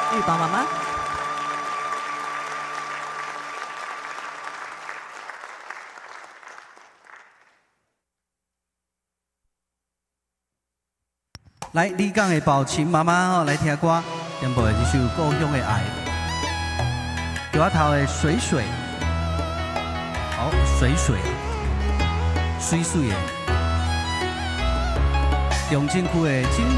玉宝妈妈。 来，李港的宝琴妈妈吼，来听歌，点播的这首《故乡的爱》。桥仔头的水水，好水水，水水的。中正区的金